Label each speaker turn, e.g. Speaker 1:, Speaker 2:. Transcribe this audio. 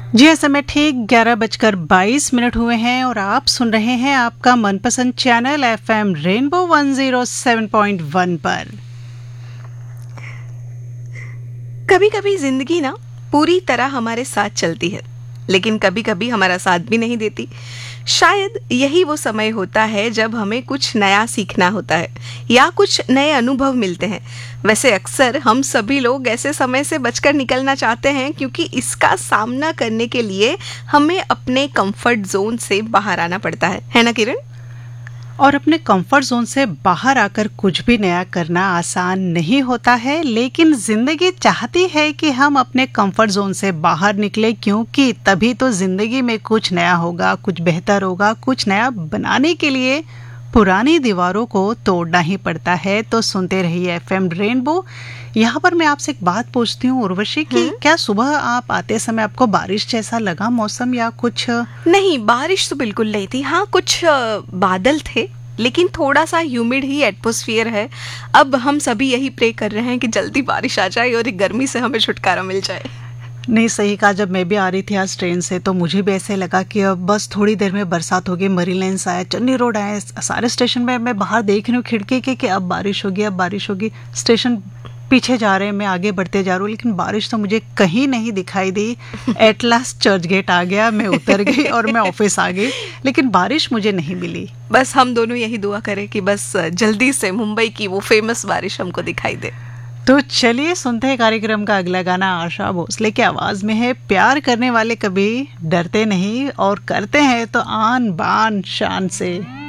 Speaker 1: जी हाँ, समय ठीक 11:22 हुए हैं और आप सुन रहे हैं आपका मनपसंद चैनल FM रेनबो 107.1 पर।
Speaker 2: कभी कभी जिंदगी ना पूरी तरह हमारे साथ चलती है, लेकिन कभी कभी हमारा साथ भी नहीं देती। शायद यही वो समय होता है जब हमें कुछ नया सीखना होता है या कुछ नए अनुभव मिलते हैं। वैसे अक्सर हम सभी लोग ऐसे समय से बचकर निकलना चाहते हैं, क्योंकि इसका सामना करने के लिए हमें अपने कंफर्ट जोन से बाहर आना पड़ता है ना किरण?
Speaker 1: और अपने कंफर्ट जोन से बाहर आकर कुछ भी नया करना आसान नहीं होता है, लेकिन जिंदगी चाहती है कि हम अपने कंफर्ट जोन से बाहर निकले, क्योंकि तभी तो जिंदगी में कुछ नया होगा, कुछ बेहतर होगा। कुछ नया बनाने के लिए पुरानी दीवारों को तोड़ना ही पड़ता है। तो सुनते रहिए FM रेनबो। यहाँ पर मैं आपसे एक बात पूछती हूँ उर्वशी कि क्या सुबह आप आते समय आपको बारिश जैसा लगा मौसम या कुछ?
Speaker 2: नहीं, बारिश तो बिल्कुल नहीं थी। हाँ, कुछ बादल थे, लेकिन थोड़ा सा ह्यूमिड ही एटमॉस्फेयर है। अब हम सभी यही प्रे कर रहे हैं कि जल्दी बारिश आ जाए और गर्मी से हमें छुटकारा मिल जाए।
Speaker 1: नहीं, सही कहा। जब मैं भी आ रही थी आज ट्रेन से तो मुझे भी ऐसे लगा कि अब बस थोड़ी देर में बरसात होगी। मरीलैंड्स आए, चन्नी रोड आए, सारे स्टेशन में मैं बाहर देख रही हूँ खिड़की के कि अब बारिश होगी, अब बारिश होगी। स्टेशन पीछे जा रहे हैं, मैं आगे बढ़ते जा रहा हूँ, लेकिन बारिश तो मुझे कहीं नहीं दिखाई दी। एट लास्ट चर्च गेट आ गया, मैं उतर गई और मैं ऑफिस आ गई, लेकिन बारिश मुझे नहीं मिली।
Speaker 2: बस हम दोनों यही दुआ करें कि बस जल्दी से मुंबई की वो फेमस बारिश हमको दिखाई दे।
Speaker 1: तो चलिए सुनते हैं कार्यक्रम का अगला गाना। आशा भोसले की आवाज में है। प्यार करने वाले कभी डरते नहीं और करते हैं तो आन बान शान से।